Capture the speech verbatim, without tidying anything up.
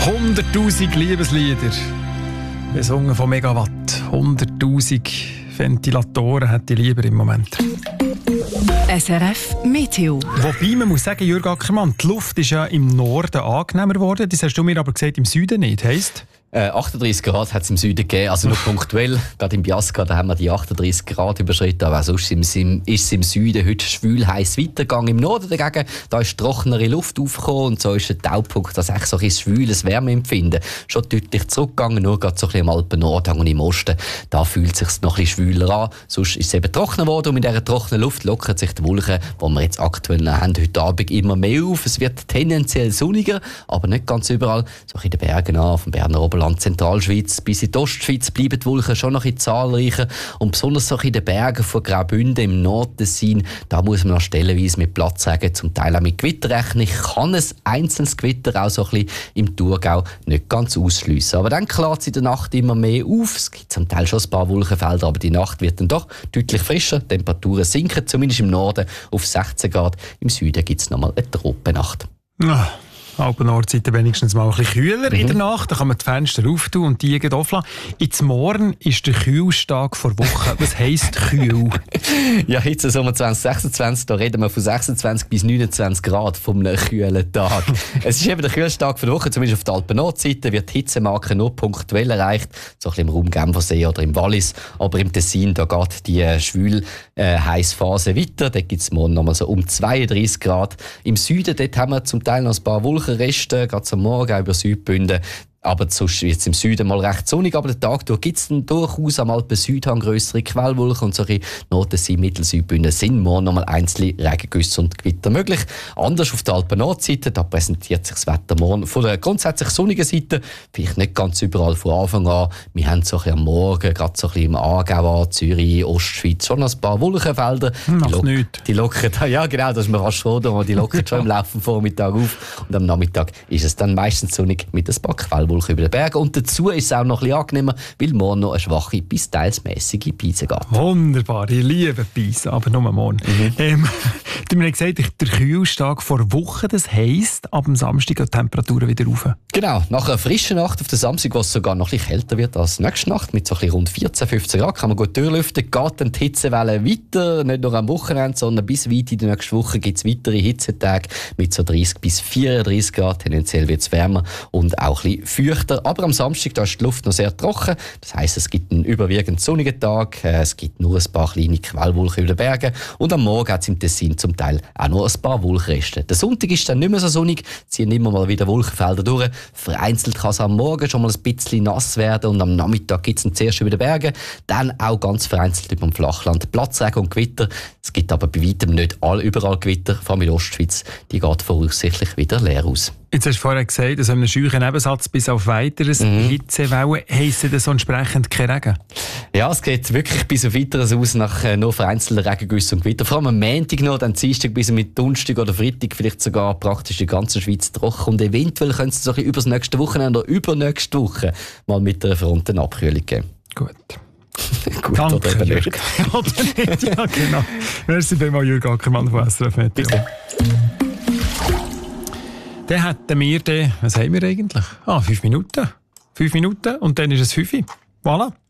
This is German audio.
hunderttausend Liebeslieder, besungen von Megawatt. hunderttausend Ventilatoren hätte ich lieber im Moment. S R F Meteo. Wobei, man muss sagen, Jürg Ackermann, die Luft ist ja im Norden angenehmer geworden. Das hast du mir aber gesagt, im Süden nicht. Heisst? Äh, achtunddreissig Grad hat es im Süden gegeben, also nur punktuell. Gerade im Biasca, da haben wir die achtunddreissig Grad überschritten. Aber auch sonst ist es im Süden heute schwül heiß weitergegangen. Im Norden dagegen, da ist trockenere Luft aufgekommen und so ist der Taupunkt, dass echt so ein schwüles Wärmeempfinden schon deutlich zurückgegangen. Nur gerade so ein bisschen im Alpen-Nordhang und im Osten, da fühlt es sich noch ein bisschen schwüler an. Sonst ist es eben trockener geworden und mit dieser trockenen Luft lockert sich die Wolken, die wir jetzt aktuell haben, heute Abend immer mehr auf. Es wird tendenziell sonniger, aber nicht ganz überall. So in den Bergen an, vom Berner Oberland, Zentralschweiz bis in die Ostschweiz bleiben die Wolken schon noch ein zahlreicher. Und besonders so in den Bergen von Graubünden im Nordtessin, da muss man noch stellenweise mit Platz sagen, zum Teil auch mit Gewitter rechnen. Ich kann ein einzelnes Gewitter auch so ein bisschen im Thurgau nicht ganz ausschliessen. Aber dann klärt es in der Nacht immer mehr auf. Es gibt zum Teil schon ein paar Wolkenfelder, aber die Nacht wird dann doch deutlich frischer. Die Temperaturen sinken, zumindest im Norden auf sechzehn Grad. Im Süden gibt es nochmal eine Tropennacht. Ah. Alpen-Nordseite wenigstens mal ein bisschen kühler Mhm. in der Nacht. Da kann man die Fenster auftun und die offen lassen. Jetzt morgen ist der Kühlstag vor Woche. Was heisst kühl? Ja, jetzt im Sommer zwanzig sechsundzwanzig, da reden wir von sechsundzwanzig bis neunundzwanzig Grad von einem kühlen Tag. Es ist eben der Kühlstag der Woche, zumindest auf der Alpen-Nordseite wird die Hitzemarke nur punktuell erreicht, so ein bisschen im Raum Genfersee oder im Wallis. Aber im Tessin, da geht die äh, schwül äh, Heissphase weiter. Da gibt es morgen nochmal so um zweiunddreissig Grad. Im Süden, dort haben wir zum Teil noch ein paar Wolken. Reste, gerade am Morgen auch über Südbünden. Aber sonst wird es im Süden mal recht sonnig, aber den Tag durch gibt es dann durchaus am Alpen-Südhang grössere Quellwolken und solche Nordtessin, Mittelsüdbünden sind morgen noch mal einzelne Regengüsse und Gewitter möglich. Anders auf der Alpen-Nordseite, da präsentiert sich das Wetter morgen von der grundsätzlich sonnigen Seite, vielleicht nicht ganz überall von Anfang an. Wir haben so ein bisschen am Morgen, gerade so ein bisschen im Aargau, Zürich, Ostschweiz, schon ein paar Wolkenfelder. Macht die lock- nichts. Die lockern, ja genau, das ist mir fast froh, aber die lockern schon im Laufe des Vormittags auf. Und am Nachmittag ist es dann meistens sonnig mit ein paar Quellwolken über den Bergen. Und dazu ist es auch noch ein bisschen angenehmer, weil morgen noch eine schwache bis teils mässige Beise geht. Wunderbar, ich liebe Beise, aber nur morgen. Mhm. Ähm, du hast mir gesagt, der Kühlstag vor Woche, das heisst, ab dem Samstag gehen die Temperaturen wieder rauf. Genau, nach einer frischen Nacht auf den Samstag, wo es sogar noch ein bisschen kälter wird als nächste Nacht, mit so ein bisschen rund vierzehn, fünfzehn Grad, kann man gut durchlüften, geht dann die Hitzewelle weiter, nicht nur am Wochenende, sondern bis weit in die nächste Woche gibt es weitere Hitzetage mit so dreißig bis vierunddreissig Grad, tendenziell wird es wärmer und auch ein bisschen feuchter. Aber am Samstag da ist die Luft noch sehr trocken. Das heisst, es gibt einen überwiegend sonnigen Tag. Es gibt nur ein paar kleine Quellwolken über den Bergen. Und am Morgen hat es im Tessin zum Teil auch noch ein paar Wolkenreste. Der Sonntag ist dann nicht mehr so sonnig. Ziehen immer mal wieder Wolkenfelder durch. Vereinzelt kann es am Morgen schon mal ein bisschen nass werden. Und am Nachmittag gibt es dann zuerst über den Bergen. Dann auch ganz vereinzelt über dem Flachland Platzregen und Gewitter. Es gibt aber bei weitem nicht all, überall Gewitter. Vor allem in der Ostschweiz. Die geht voraussichtlich wieder leer aus. Jetzt hast du vorher gesagt, dass einem scheuchen Nebensatz bis auf weiteres mhm. Hitzewellen heisst das so entsprechend kein Regen? Ja, es geht wirklich bis auf weiteres aus nach äh, nur vereinzelten Regengüssen und Gewitter. Vor allem am Montag noch, dann Dienstag bis mit Donnerstag oder Freitag vielleicht sogar praktisch die ganze Schweiz trocken. Und eventuell könnte es so ein bisschen über das nächste Wochenende oder übernächste Woche mal mit einer Front eine Abkühlung geben. Gut. Gut, Danke, oder eben Jürg. Oder nicht? Ja, genau. Merci vielmals, Jürg Ackermann von S R F Meteo. Bitte. Dann hätten wir den, was haben wir eigentlich? Ah, fünf Minuten. Fünf Minuten und dann ist es fünf. Voilà.